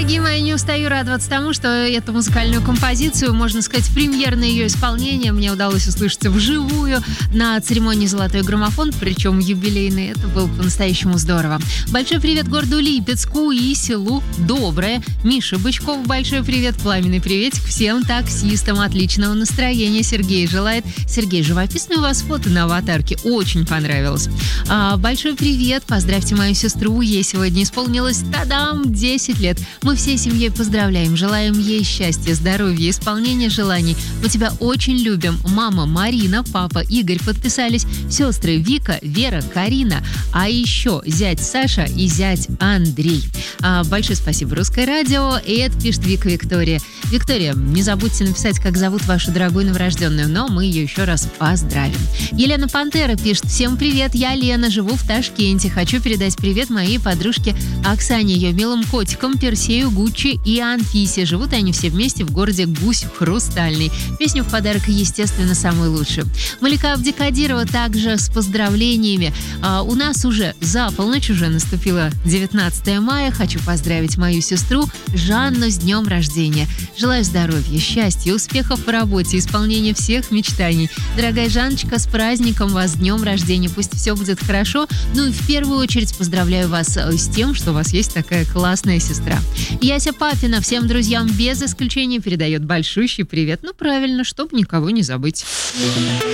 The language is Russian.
Дорогие мои, не устаю радоваться тому, что эту музыкальную композицию, можно сказать, премьерное ее исполнение мне удалось услышать вживую на церемонии «Золотой граммофон», причем юбилейный. Это было по-настоящему здорово. Большой привет городу Липецку и селу Доброе. Миша Бычков, большой привет, пламенный приветик всем таксистам. Отличного настроения Сергей желает. Сергей, живописное у вас фото на аватарке, очень понравилось. Большой привет, поздравьте мою сестру, ей сегодня исполнилось, тадам, 10 лет. Мы всей семьей поздравляем, желаем ей счастья, здоровья, исполнения желаний. Мы тебя очень любим. Мама Марина, папа Игорь подписались, сестры Вика, Вера, Карина, а еще зять Саша и зять Андрей. Большое спасибо, Русское радио. И это пишет Вика Виктория. Виктория, не забудьте написать, как зовут вашу дорогую новорожденную, но мы ее еще раз поздравим. Елена Пантера пишет: всем привет, я Лена, живу в Ташкенте. Хочу передать привет моей подружке Оксане, ее милым котикам Персею, Гуччи и Анфисе. Живут они все вместе в городе Гусь Хрустальный. Песню в подарок, естественно, самую лучшую. Малика Абдикадирова также с поздравлениями. У нас уже за полночь уже наступило 19 мая. Хочу поздравить мою сестру Жанну с днем рождения. Желаю здоровья, счастья, успехов в работе, исполнения всех мечтаний. Дорогая Жанночка, с праздником вас, с днем рождения. Пусть все будет хорошо. Ну и в первую очередь поздравляю вас с тем, что у вас есть такая классная сестра. Яся Папина всем друзьям без исключения передает большущий привет. Ну правильно, чтобы никого не забыть.